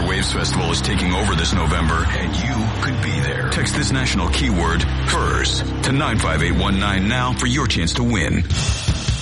Waves Festival is taking over this November, and you could be there. Text this national keyword, FURS, to 95819 now for your chance to win.